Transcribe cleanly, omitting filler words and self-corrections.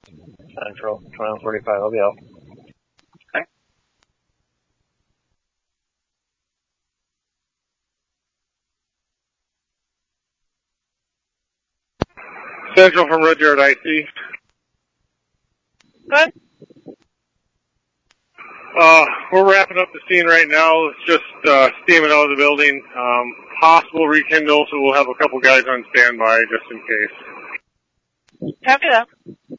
Central, 2145, I'll be out. Okay. Central from Rudyard IC. Good. We're wrapping up the scene right now. It's just steaming out of the building. Possible rekindle, so we'll have a couple guys on standby just in case. Copy that.